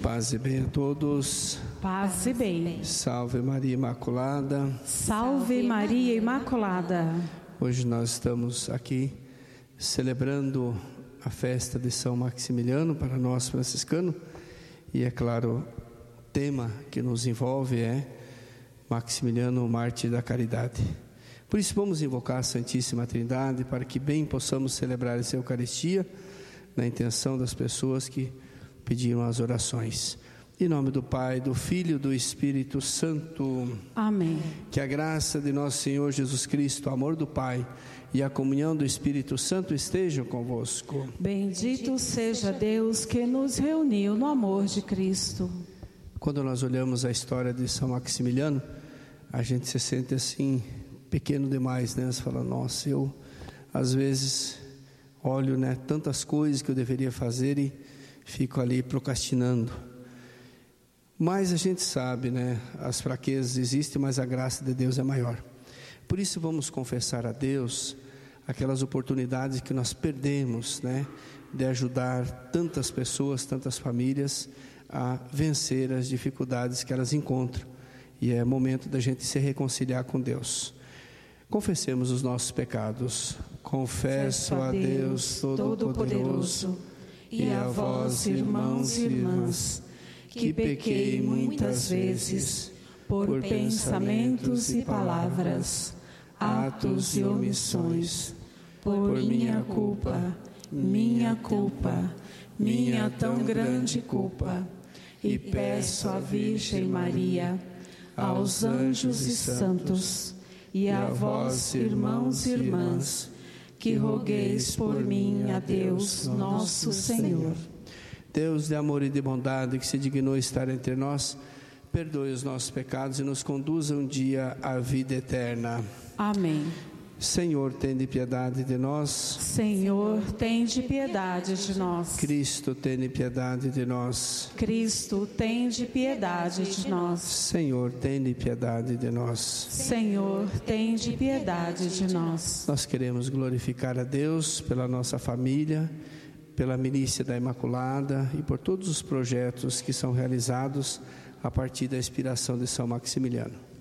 Paz e bem a todos. Paz e bem. Salve Maria Imaculada. Salve Maria Imaculada. Hoje nós estamos aqui celebrando a festa de São Maximiliano para nós franciscanos. E é claro, o tema que nos envolve é Maximiliano, mártir da caridade. Por isso vamos invocar a Santíssima Trindade para que bem possamos celebrar essa Eucaristia na intenção das pessoas que pediram as orações. Em nome do Pai, do Filho e do Espírito Santo. Amém. Que a graça de nosso Senhor Jesus Cristo, o amor do Pai e a comunhão do Espírito Santo estejam convosco. Bendito seja Deus que nos reuniu no amor de Cristo. Quando nós olhamos a história de São Maximiliano, a gente se sente assim, pequeno demais, né? Você fala, nossa, eu às vezes olho, né, tantas coisas que eu deveria fazer e fico ali procrastinando. Mas a gente sabe, né, as fraquezas existem, mas a graça de Deus é maior. Por isso vamos confessar a Deus aquelas oportunidades que nós perdemos, né, de ajudar tantas pessoas, tantas famílias a vencer as dificuldades que elas encontram. E é momento da gente se reconciliar com Deus. Confessemos os nossos pecados. Confesso a Deus Todo-Poderoso e a vós, irmãos e irmãs, que pequei muitas vezes por pensamentos e palavras, atos e omissões, por minha culpa, minha tão grande culpa. E peço à Virgem Maria, aos anjos e santos, e a vós, irmãos e irmãs, que rogueis por mim a Deus nosso Senhor. Deus de amor e de bondade, que se dignou estar entre nós, perdoe os nossos pecados e nos conduza um dia à vida eterna. Amém. Senhor, tende piedade de nós. Senhor, tende piedade de nós. Cristo, tende piedade de nós. Cristo, tende piedade de nós. Senhor, tende piedade de nós. Senhor, tende piedade de nós. Nós queremos glorificar a Deus pela nossa família, pela milícia da Imaculada e por todos os projetos que são realizados a partir da inspiração de São Maximiliano.